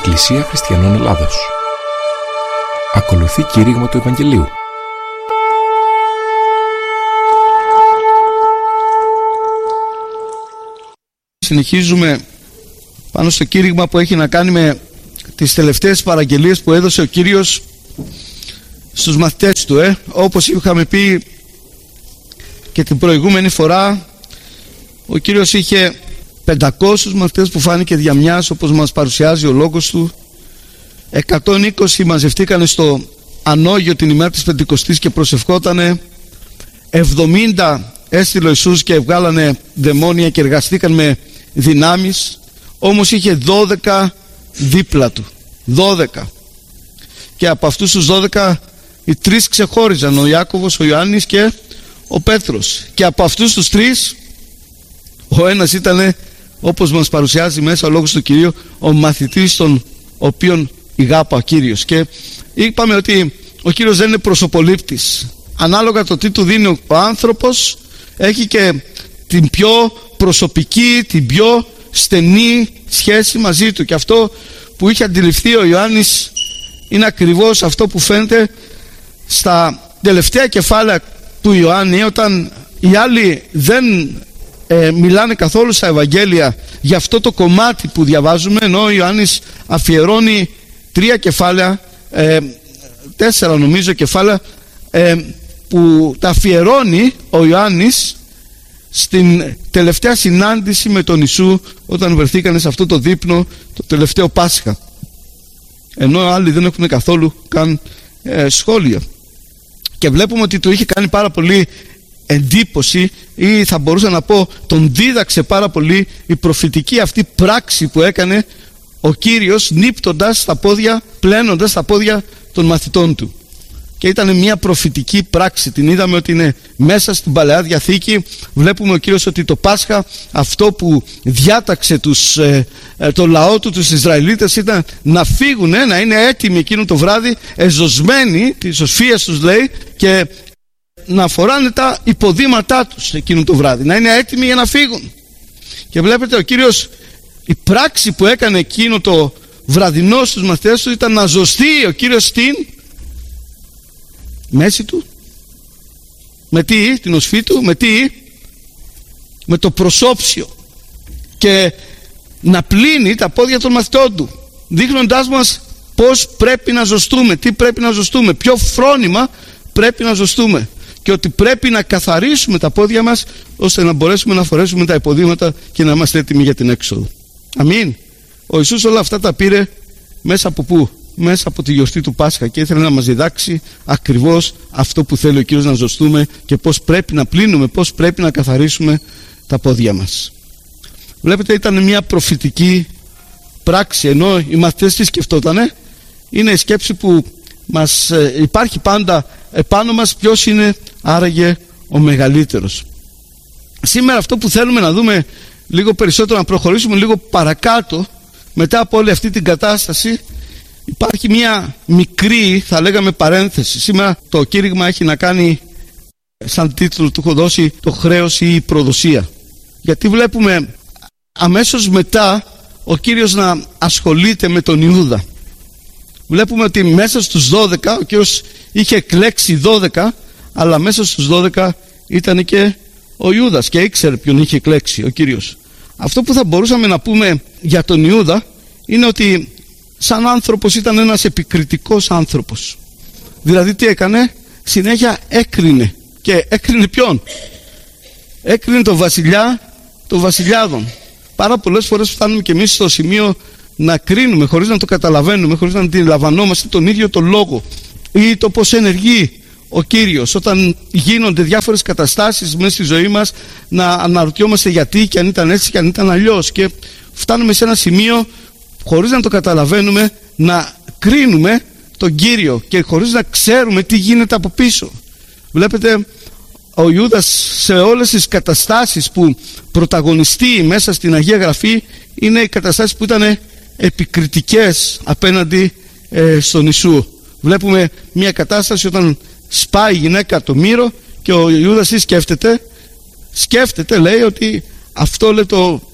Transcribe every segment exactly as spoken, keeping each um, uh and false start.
Εκκλησία Χριστιανών Ελλάδος. Ακολουθεί κήρυγμα του Ευαγγελίου. Συνεχίζουμε πάνω στο κήρυγμα που έχει να κάνει με τις τελευταίες παραγγελίες που έδωσε ο Κύριος στους μαθητές του. Ε. Όπως είχαμε πει και την προηγούμενη φορά, ο Κύριος είχε πεντακόσιους μαθητές που φάνηκε δια μιας, όπως μας παρουσιάζει ο λόγος του. εκατόν είκοσι μαζευτήκανε στο Ανόγιο την ημέρα της Πεντηκοστής και προσευχότανε. εβδομήντα έστειλε ο Ιησούς και βγάλανε δαιμόνια και εργαστήκαν με δυνάμεις. Όμως είχε δώδεκα δίπλα του, δώδεκα, και από αυτούς τους δώδεκα οι τρεις ξεχώριζαν, ο Ιάκωβος, ο Ιωάννης και ο Πέτρος, και από αυτούς τους τρεις ο ένας ήταν, όπως μας παρουσιάζει μέσα ο λόγος του Κυρίου, ο μαθητής τον οποίον ηγάπα ο Κύριος. Και είπαμε ότι ο Κύριος δεν είναι προσωπολήπτης. Ανάλογα το τι του δίνει ο άνθρωπος, έχει και την πιο προσωπική, την πιο στενή σχέση μαζί του. Και αυτό που είχε αντιληφθεί ο Ιωάννης είναι ακριβώς αυτό που φαίνεται στα τελευταία κεφάλαια του Ιωάννη, όταν οι άλλοι δεν ε, μιλάνε καθόλου στα Ευαγγέλια για αυτό το κομμάτι που διαβάζουμε, ενώ ο Ιωάννης αφιερώνει τρία κεφάλαια, ε, τέσσερα νομίζω κεφάλαια, ε, που τα αφιερώνει ο Ιωάννης στην τελευταία συνάντηση με τον Ιησού, όταν βρεθήκανε σε αυτό το δείπνο το τελευταίο Πάσχα, ενώ άλλοι δεν έχουν καθόλου καν ε, σχόλια. Και βλέπουμε ότι του είχε κάνει πάρα πολύ εντύπωση, ή θα μπορούσα να πω τον δίδαξε πάρα πολύ η προφητική αυτή πράξη που έκανε ο Κύριος, νύπτοντας τα πόδια, πλένοντας τα πόδια των μαθητών του. Και ήταν μια προφητική πράξη, την είδαμε ότι είναι μέσα στην Παλαιά Διαθήκη. Βλέπουμε ο Κύριος ότι το Πάσχα, αυτό που διάταξε τους, ε, ε, το λαό του, τους Ισραηλίτες, ήταν να φύγουν, να είναι έτοιμοι εκείνο το βράδυ, εζωσμένοι, τις οσφίες τους λέει, και να φοράνε τα υποδήματά τους εκείνο το βράδυ, να είναι έτοιμοι για να φύγουν. Και βλέπετε ο Κύριος, η πράξη που έκανε εκείνο το βραδινό στους μαθητές του ήταν να ζωστεί ο Κύριος στην μέση του. Με τι? Την οσφή του. Με τι? Με το προσώψιο. Και να πλύνει τα πόδια των μαθητών του, δείχνοντάς μας πώς πρέπει να ζωστούμε, τι πρέπει να ζωστούμε, ποιο φρόνημα πρέπει να ζωστούμε, και ότι πρέπει να καθαρίσουμε τα πόδια μας ώστε να μπορέσουμε να φορέσουμε τα υποδήματα και να είμαστε έτοιμοι για την έξοδο. Αμήν. Ο Ιησούς όλα αυτά τα πήρε μέσα από πού? Μέσα από τη γιορτή του Πάσχα, και ήθελε να μας διδάξει ακριβώς αυτό που θέλει ο Κύριος να ζωστούμε και πώς πρέπει να πλύνουμε, πώς πρέπει να καθαρίσουμε τα πόδια μας. Βλέπετε, ήταν μια προφητική πράξη, ενώ οι μαθητές τι σκεφτότανε? Είναι η σκέψη που μας ε, υπάρχει πάντα επάνω μας, ποιος είναι άραγε ο μεγαλύτερος. Σήμερα αυτό που θέλουμε να δούμε λίγο περισσότερο, να προχωρήσουμε λίγο παρακάτω μετά από όλη αυτή την κατάσταση, υπάρχει μια μικρή, θα λέγαμε, παρένθεση. Σήμερα το κήρυγμα έχει να κάνει, σαν τίτλο του έχω δώσει, το χρέος ή η προδοσία. Γιατί βλέπουμε αμέσως μετά ο Κύριος να ασχολείται με τον Ιούδα. Βλέπουμε ότι μέσα στους δώδεκα, ο Κύριος είχε εκλέξει δώδεκα, αλλά μέσα στους δώδεκα ήταν και ο Ιούδας, και ήξερε ποιον είχε εκλέξει ο Κύριος. Αυτό που θα μπορούσαμε να πούμε για τον Ιούδα είναι ότι σαν άνθρωπος ήταν ένας επικριτικός άνθρωπος. Δηλαδή τι έκανε? Συνέχεια έκρινε. Και έκρινε ποιον? Έκρινε τον βασιλιά των βασιλιάδων. Πάρα πολλές φορές φτάνουμε και εμείς στο σημείο να κρίνουμε χωρίς να το καταλαβαίνουμε, χωρίς να αντιλαμβανόμαστε τον ίδιο τον λόγο ή το πώς ενεργεί ο Κύριος όταν γίνονται διάφορες καταστάσεις μέσα στη ζωή μας, να αναρωτιόμαστε γιατί, και αν ήταν έτσι και αν ήταν αλλιώς, και φτάνουμε σε ένα σημείο χωρίς να το καταλαβαίνουμε να κρίνουμε τον Κύριο και χωρίς να ξέρουμε τι γίνεται από πίσω. Βλέπετε, ο Ιούδας σε όλες τις καταστάσεις που πρωταγωνιστεί μέσα στην Αγία Γραφή είναι οι καταστάσεις που ήταν επικριτικές απέναντι ε, στον Ιησού. Βλέπουμε μια κατάσταση όταν σπάει η γυναίκα το μύρο και ο Ιούδας τι σκέφτεται? Σκέφτεται, λέει, ότι αυτό, λέει, το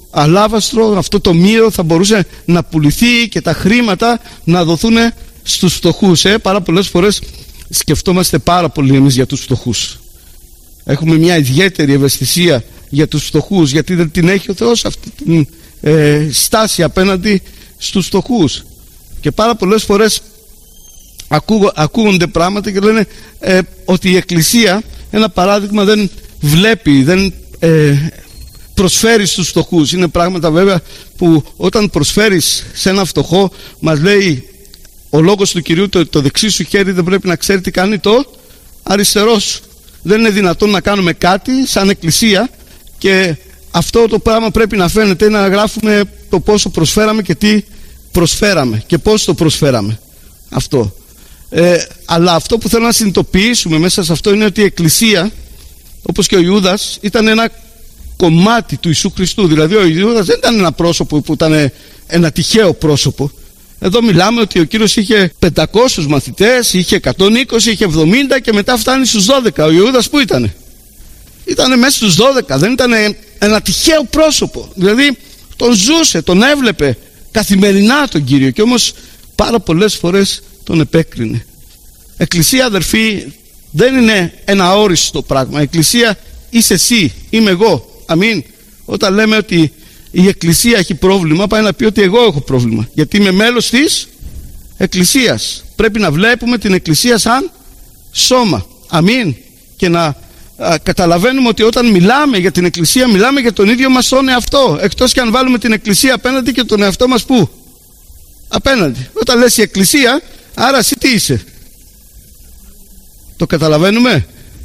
αλάβαστρο, αυτό το μύρο θα μπορούσε να πουληθεί και τα χρήματα να δοθούν στους φτωχούς. Ε? Πάρα πολλές φορές σκεφτόμαστε πάρα πολύ εμείς για τους φτωχούς. Έχουμε μια ιδιαίτερη ευαισθησία για τους φτωχούς, γιατί δεν την έχει ο Θεός αυτή την ε, στάση απέναντι στους φτωχούς. Και πάρα πολλές φορές ακούγω, ακούγονται πράγματα και λένε ε, ότι η Εκκλησία, ένα παράδειγμα, δεν βλέπει, δεν ε, προσφέρει στους φτωχούς. Είναι πράγματα βέβαια που όταν προσφέρεις σε ένα φτωχό, μας λέει ο λόγος του Κυρίου, το, το δεξί σου χέρι δεν πρέπει να ξέρει τι κάνει το αριστερό σου. Δεν είναι δυνατόν να κάνουμε κάτι σαν Εκκλησία και αυτό το πράγμα πρέπει να φαίνεται, να γράφουμε το πόσο προσφέραμε και τι προσφέραμε και πώς το προσφέραμε αυτό. Ε, αλλά αυτό που θέλω να συνειδητοποιήσουμε μέσα σε αυτό είναι ότι η Εκκλησία, όπως και ο Ιούδας, ήταν ένα κομμάτι του Ιησού Χριστού. Δηλαδή ο Ιούδας δεν ήταν ένα πρόσωπο που ήταν ένα τυχαίο πρόσωπο. Εδώ μιλάμε ότι ο Κύριος είχε πεντακόσιους μαθητές, είχε εκατόν είκοσι, είχε εβδομήντα και μετά φτάνει στους δώδεκα. Ο Ιούδας που ήτανε? Ήτανε μέσα στους δώδεκα, δεν ήταν ένα τυχαίο πρόσωπο. Δηλαδή τον ζούσε, τον έβλεπε καθημερινά τον Κύριο και όμως πάρα πολλές φορές τον επέκρινε. Εκκλησία, αδερφοί, δεν είναι ένα αόριστο πράγμα. Εκκλησία είσαι εσύ, είμαι εγώ. Αμήν. Όταν λέμε ότι η Εκκλησία έχει πρόβλημα, πάει να πει ότι εγώ έχω πρόβλημα, γιατί είμαι μέλος της Εκκλησίας. Πρέπει να βλέπουμε την Εκκλησία σαν σώμα. Αμήν. Και να α, καταλαβαίνουμε ότι όταν μιλάμε για την Εκκλησία, μιλάμε για τον ίδιο μας τον εαυτό, εκτός και αν βάλουμε την Εκκλησία απέναντι και τον εαυτό μας πού? Απέναντι. Όταν λες η Εκκλησία, άρα εσύ τι είσαι? Το καταλαβαίνουμε?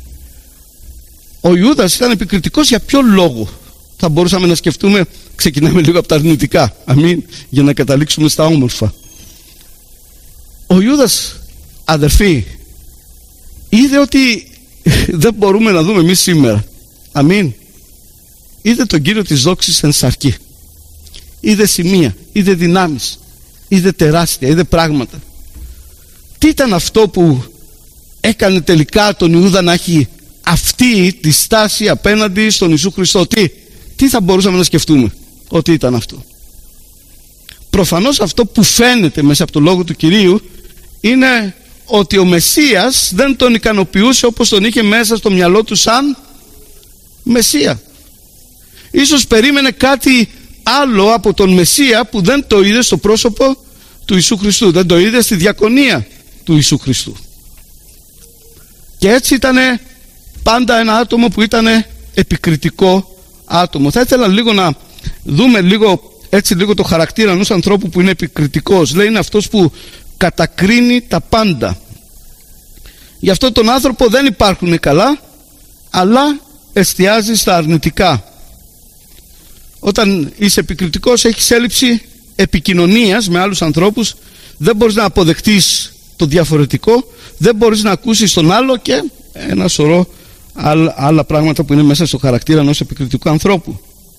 Ο Ιούδας ήταν επικριτικός για ποιο λόγο? Θα μπορούσαμε να σκεφτούμε, ξεκινάμε λίγο από τα αρνητικά, αμήν, για να καταλήξουμε στα όμορφα. Ο Ιούδας, αδερφοί, είδε ότι δεν μπορούμε να δούμε εμείς σήμερα. Αμήν. Είδε τον Κύριο της δόξης εν σαρκή. Είδε σημεία, είδε δυνάμεις, είδε τεράστια, είδε πράγματα. Τι ήταν αυτό που έκανε τελικά τον Ιούδα να έχει αυτή τη στάση απέναντι στον Ιησού Χριστό? Τι, τι θα μπορούσαμε να σκεφτούμε ότι ήταν αυτό? Προφανώς αυτό που φαίνεται μέσα από το λόγο του Κυρίου είναι ότι ο Μεσσίας δεν τον ικανοποιούσε όπως τον είχε μέσα στο μυαλό του σαν Μεσσία. Ίσως περίμενε κάτι άλλο από τον Μεσσία που δεν το είδε στο πρόσωπο του Ιησού Χριστού, δεν το είδε στη διακονία του Ιησού Χριστού. Και έτσι ήταν πάντα ένα άτομο που ήταν επικριτικό άτομο. Θα ήθελα λίγο να δούμε λίγο, έτσι λίγο το χαρακτήρα ενός ανθρώπου που είναι επικριτικός. Λέει είναι αυτός που κατακρίνει τα πάντα. Γι' αυτό τον άνθρωπο δεν υπάρχουν καλά, αλλά εστιάζει στα αρνητικά. Όταν είσαι επικριτικός, έχεις έλλειψη επικοινωνίας με άλλους ανθρώπους, δεν μπορείς να αποδεχτείς το διαφορετικό, δεν μπορείς να ακούσεις τον άλλο και ένα σωρό άλλα πράγματα που είναι μέσα στο χαρακτήρα ενός επικριτικού ανθρώπου.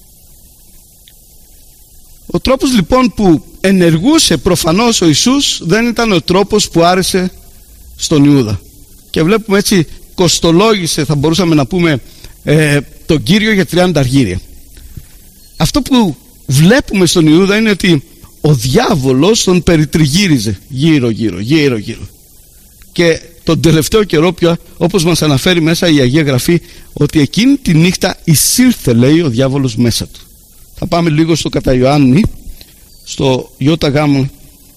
Ο τρόπος λοιπόν που ενεργούσε προφανώς ο Ιησούς δεν ήταν ο τρόπος που άρεσε στον Ιούδα. Και βλέπουμε έτσι κοστολόγησε, θα μπορούσαμε να πούμε, ε, τον Κύριο για τριάντα αργύρια. Αυτό που βλέπουμε στον Ιούδα είναι ότι ο διάβολος τον περιτριγύριζε γύρω γύρω γύρω γύρω. Και τον τελευταίο καιρό πια, όπως μας αναφέρει μέσα η Αγία Γραφή, ότι εκείνη τη νύχτα εισήλθε, λέει, ο διάβολος μέσα του. Θα πάμε λίγο στο κατά Ιωάννη, στο ΙΓ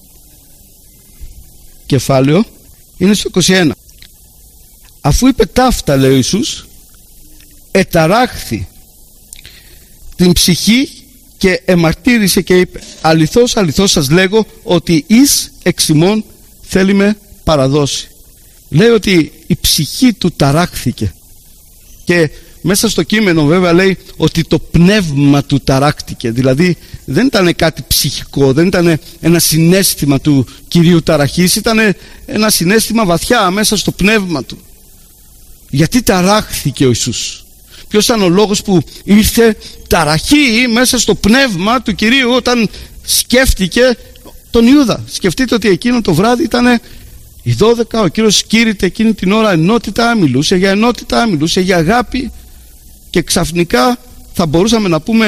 κεφάλαιο, είναι στο είκοσι ένα. Αφού είπε ταύτα, λέει ο Ιησούς, εταράχθη την ψυχή και εμαρτύρησε και είπε, αληθώς αληθώς σας λέγω ότι εις εξ ημών θέλει με παραδώσει. Λέει ότι η ψυχή του ταράχθηκε και μέσα στο κείμενο βέβαια λέει ότι το πνεύμα του ταράχτηκε. Δηλαδή δεν ήταν κάτι ψυχικό, δεν ήταν ένα συναίσθημα του Κυρίου ταραχής, ήταν ένα συναίσθημα βαθιά μέσα στο πνεύμα του. Γιατί ταράχθηκε ο Ιησούς? Ποιος ήταν ο λόγος που ήρθε ταραχή μέσα στο πνεύμα του Κυρίου όταν σκέφτηκε τον Ιούδα? Σκεφτείτε ότι εκείνο το βράδυ ήταν οι δώδεκα, ο Κύριος κήρυτε εκείνη την ώρα ενότητα, μιλούσε για ενότητα, μιλούσε για αγάπη και ξαφνικά θα μπορούσαμε να πούμε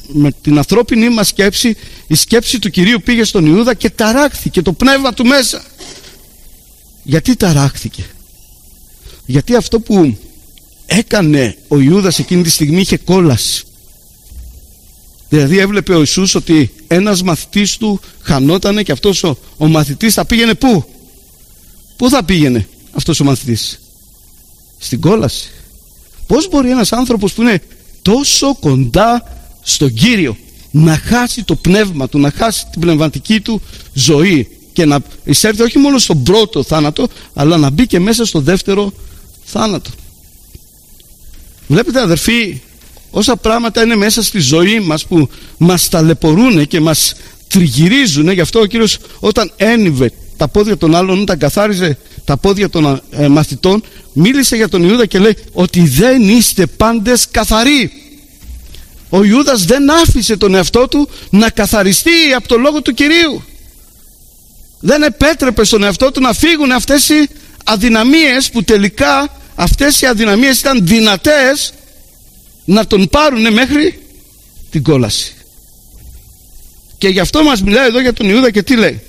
με την ανθρώπινη μας σκέψη, η σκέψη του Κυρίου πήγε στον Ιούδα και ταράχθηκε το πνεύμα του μέσα. Γιατί ταράχθηκε? Γιατί αυτό που έκανε ο Ιούδας εκείνη τη στιγμή είχε κόλαση. Δηλαδή έβλεπε ο Ιησούς ότι ένας μαθητής του χανότανε και αυτός ο, ο μαθητής θα πήγαινε πού? Πού θα πήγαινε αυτός ο μαθητής? Στην κόλαση. Πώς μπορεί ένας άνθρωπος που είναι τόσο κοντά στον Κύριο να χάσει το πνεύμα του, να χάσει την πνευματική του ζωή και να εισέρθει όχι μόνο στον πρώτο θάνατο, αλλά να μπει και μέσα στο δεύτερο θάνατο? Βλέπετε αδερφοί, όσα πράγματα είναι μέσα στη ζωή μας που μας ταλαιπωρούν και μας τριγυρίζουν. Γι' αυτό ο Κύριος όταν ένιβε τα πόδια των άλλων, όταν καθάριζε τα πόδια των ε, μαθητών, μίλησε για τον Ιούδα και λέει ότι δεν είστε πάντες καθαροί. Ο Ιούδας δεν άφησε τον εαυτό του να καθαριστεί από το λόγο του Κυρίου. Δεν επέτρεπε στον εαυτό του να φύγουν αυτές οι αδυναμίες που τελικά αυτές οι αδυναμίες ήταν δυνατές να τον πάρουν μέχρι την κόλαση. Και γι' αυτό μας μιλάει εδώ για τον Ιούδα και τι λέει?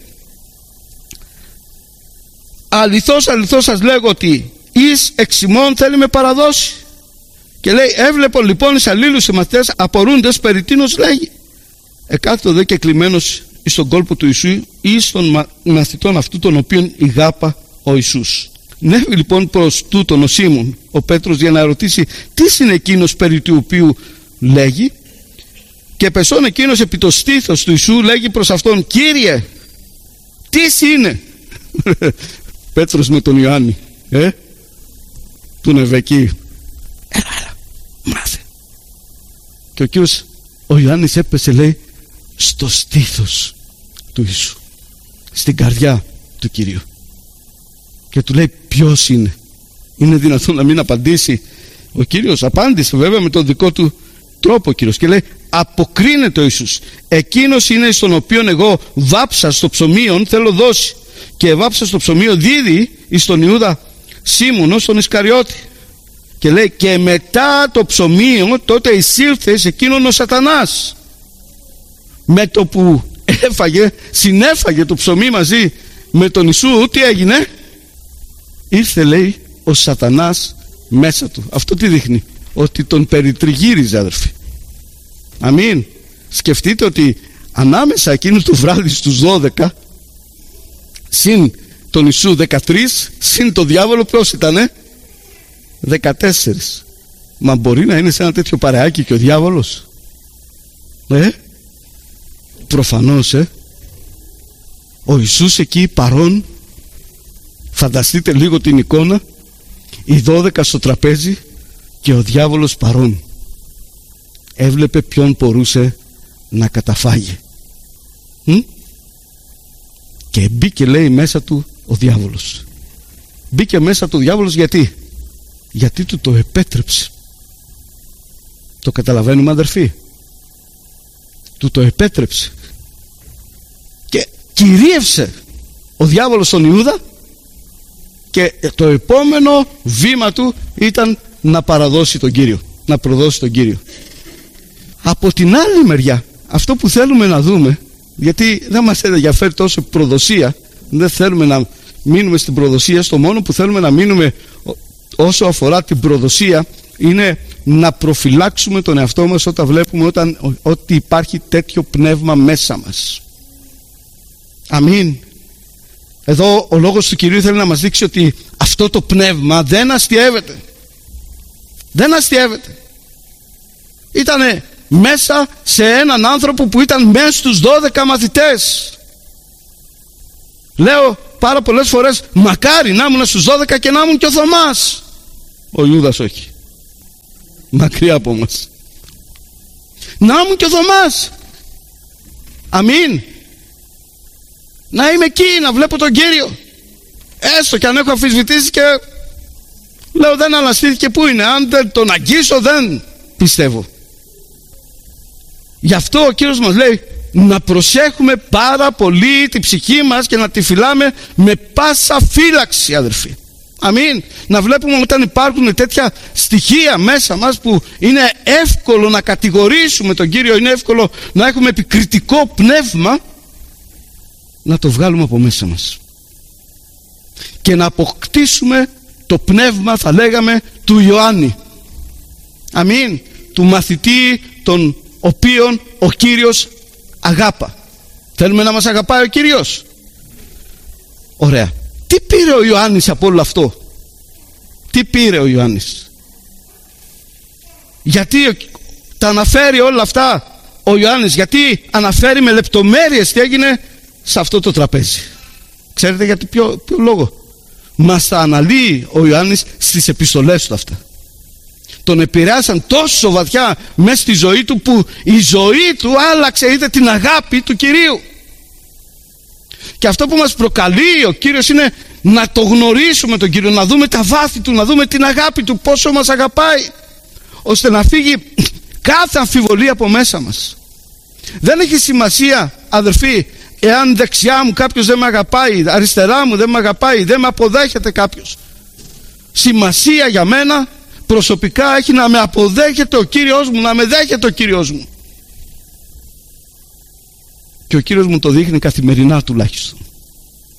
Αληθώς, αληθώς σας λέγω ότι εις εξ ημών θέλει με παραδώσει. Και λέει, έβλεπω λοιπόν εις αλλήλους μαθητές απορούντες περί τίνος λέγει. Εκάθετο δε και κλειμένος εις τον κόλπο του Ιησού ή των μαθητών αυτού των οποίων ηγάπα ο Ιησούς. Νεύει λοιπόν προς τούτον ο Σίμων ο Πέτρος για να ρωτήσει τι είναι εκείνος περί του οποίου λέγει, και πεσόν εκείνος επί το στήθος του Ιησού λέγει προς αυτόν, Κύριε, τι είναι? Πέτρος με τον Ιωάννη, ε, του νευεκεί, έλα, έλα, μάθε. Και ο Κύριος, ο Ιωάννης έπεσε, λέει, στο στήθος του Ιησού, στην καρδιά του Κυρίου, και του λέει, ποιος είναι? Είναι δυνατόν να μην απαντήσει? Ο Κύριος απάντησε βέβαια με τον δικό του τρόπο ο Κύριος και λέει, αποκρίνεται ο Ιησούς, εκείνος είναι στον οποίον εγώ βάψα στο ψωμίον θέλω δώσει, και βάψα στο ψωμίο δίδει εις τον Ιούδα Σίμωνο στον Ισκαριώτη. Και λέει, και μετά το ψωμίο τότε εισήλθε σε εκείνον ο Σατανάς. Με το που έφαγε, συνέφαγε το ψωμί μαζί με τον Ιησού, τι έγινε? Ήρθε, λέει, ο Σατανάς μέσα του. Αυτό τι δείχνει? Ότι τον περιτριγύριζε, αδερφοί. Αμήν. Σκεφτείτε ότι ανάμεσα εκείνου του βράδυ στους δώδεκα συν τον Ιησού δεκατρείς, συν το διάβολο ποιος ήτανε? δεκατέσσερις. Μα μπορεί να είναι σε ένα τέτοιο παρεάκι και ο διάβολος? Ε, προφανώς, ε. Ο Ιησούς εκεί παρών. Φανταστείτε λίγο την εικόνα, οι δώδεκα στο τραπέζι και ο διάβολος παρών. Έβλεπε ποιον μπορούσε να καταφάγει. Μ? Και μπήκε, λέει, μέσα του ο διάβολος. Μπήκε μέσα του ο διάβολος γιατί? Γιατί του το επέτρεψε. Το καταλαβαίνουμε, αδερφοί? Του το επέτρεψε. Και κυρίευσε ο διάβολος τον Ιούδα, και το επόμενο βήμα του ήταν να παραδώσει τον Κύριο, να προδώσει τον Κύριο. Από την άλλη μεριά, αυτό που θέλουμε να δούμε, γιατί δεν μας ενδιαφέρει τόσο προδοσία, δεν θέλουμε να μείνουμε στην προδοσία, στο μόνο που θέλουμε να μείνουμε όσο αφορά την προδοσία είναι να προφυλάξουμε τον εαυτό μας όταν βλέπουμε όταν, ότι υπάρχει τέτοιο πνεύμα μέσα μας. Αμήν. Εδώ ο λόγος του Κυρίου θέλει να μας δείξει ότι αυτό το πνεύμα δεν αστιεύεται. Δεν αστιεύεται. Ήτανε μέσα σε έναν άνθρωπο που ήταν μέσα στους δώδεκα μαθητές. Λέω πάρα πολλές φορές, μακάρι να ήμουν στους δώδεκα και να ήμουν και ο Θωμάς. Ο Ιούδας όχι. Μακριά από μας. Να ήμουν και ο Θωμάς. Αμήν. Να είμαι εκεί, να βλέπω τον Κύριο. Έστω και αν έχω αμφισβητήσει και λέω δεν αναστήθηκε, πού είναι? Αν δεν τον αγγίσω δεν πιστεύω. Γι' αυτό ο Κύριος μας λέει να προσέχουμε πάρα πολύ την ψυχή μας και να τη φυλάμε με πάσα φύλαξη, αδερφοί. Αμήν. Να βλέπουμε όταν υπάρχουν τέτοια στοιχεία μέσα μας που είναι εύκολο να κατηγορήσουμε τον Κύριο, είναι εύκολο να έχουμε επικριτικό πνεύμα, να το βγάλουμε από μέσα μας και να αποκτήσουμε το πνεύμα, θα λέγαμε, του Ιωάννη. Αμήν. Του μαθητή τον οποίον ο Κύριος αγάπα. Θέλουμε να μας αγαπάει ο Κύριος? Ωραία. Τι πήρε ο Ιωάννης από όλο αυτό? Τι πήρε ο Ιωάννης? Γιατί τα αναφέρει όλα αυτά ο Ιωάννης? Γιατί αναφέρει με λεπτομέρειες τι έγινε σε αυτό το τραπέζι? Ξέρετε γιατί, ποιο, ποιο λόγο? Μας τα αναλύει ο Ιωάννης στις επιστολές του αυτά. Τον επηρεάσαν τόσο βαθιά μέσα στη ζωή του που η ζωή του άλλαξε, είδε την αγάπη του Κυρίου. Και αυτό που μας προκαλεί ο Κύριος είναι να το γνωρίσουμε τον Κύριο, να δούμε τα βάθη του, να δούμε την αγάπη του, πόσο μας αγαπάει, ώστε να φύγει κάθε αμφιβολία από μέσα μας. Δεν έχει σημασία, αδερφοί, εάν δεξιά μου κάποιος δεν με αγαπάει, αριστερά μου δεν με αγαπάει, δεν με αποδέχεται κάποιος. Σημασία για μένα προσωπικά έχει να με αποδέχεται ο Κύριος μου, να με δέχεται ο Κύριος μου. Και ο Κύριος μου το δείχνει καθημερινά τουλάχιστον.